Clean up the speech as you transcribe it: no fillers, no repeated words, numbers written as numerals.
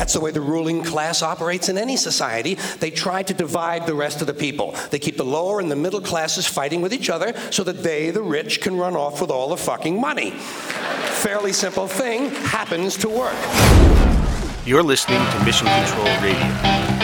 That's the way the ruling class operates in any society. They try to divide the rest of the people. They keep the lower and the middle classes fighting with each other so that they, the rich, can run off with all the fucking money. Fairly simple thing, happens to work. You're listening to Mission Control Radio.